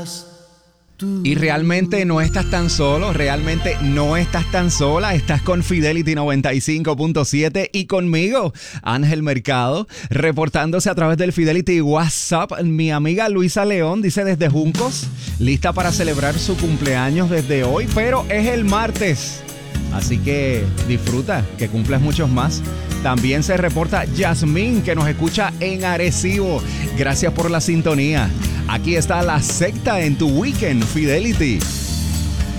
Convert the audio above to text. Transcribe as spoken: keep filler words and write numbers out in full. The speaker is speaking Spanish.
Y realmente no estás tan solo, realmente no estás tan sola, estás con Fidelity noventa y cinco punto siete y conmigo, Ángel Mercado, reportándose a través del Fidelity WhatsApp. Mi amiga Luisa León dice desde Juncos, lista para celebrar su cumpleaños desde hoy, pero es el martes. Así que disfruta, que cumplas muchos más. También se reporta Yasmín, que nos escucha en Arecibo. Gracias por la sintonía. Aquí está La Secta en tu Weekend Fidelity.